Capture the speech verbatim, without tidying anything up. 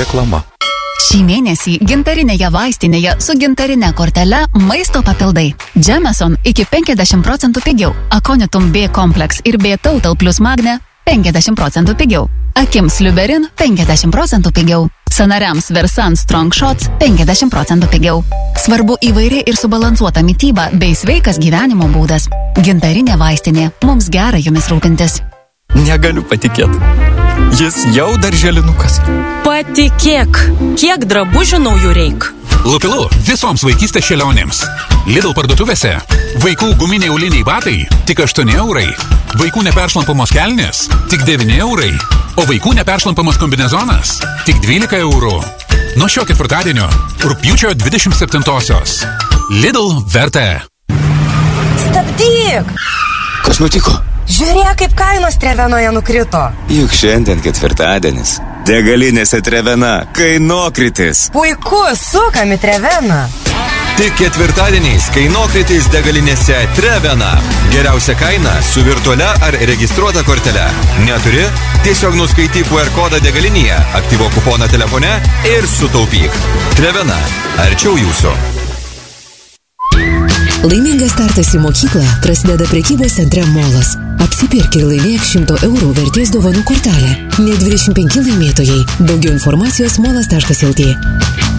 Reklama. Šį mėnesį gintarinėje vaistinėje su gintarinė kortele maisto papildai. Jameson iki penkiasdešimt procentų pigiau. Aconitum B Complex ir B Total Plus Magne penkiasdešimt procentų pigiau. Akims Liuberin penkiasdešimt procentų pigiau. Sanariams Versan Strong Shots penkiasdešimt procentų pigiau. Svarbu įvairi ir subalansuota mityba bei sveikas gyvenimo būdas. Gintarinė vaistinė. Mums gera jumis rūpintis. Negaliu patikėti. Jis jau darželinukas. Patikėk, kiek drabužių naujų reik. Lupilu visoms vaikystės šėlionėms. Lidl parduotuvėse vaikų guminiai auliniai batai tik aštuoni eurai. Vaikų neperšlampamos kelnės tik devyni eurai. O vaikų neperšlampamas kombinezonas tik dvylika eurų. Nuo šio ketvirtadienio rugpjūčio dvidešimt septintosios. Lidl vertė. Stabdyk! Kas nutiko? Žiūrėk, kaip kainos Trevenoje nukrito. Juk šiandien ketvirtadienis. Degalinėse Trevena kainokritis. Puiku, sukam į Treveną. Tik ketvirtadieniais kainokritis degalinėse Trevena. Geriausia kaina su virtualia ar registruota kortele. Neturi? Tiesiog nuskaityk Q R kodą degalinėje, aktyvuok kuponą telefone ir sutaupyk. Trevena. Arčiau jūsų. Laimingas startas į mokyklą prasideda prekybos centre Molas. Apsipirk ir laimėk šimto eurų vertės dovanų kortelę. Net dvidešimt penki laimėtojai. Daugiau informacijos molas taškas lt.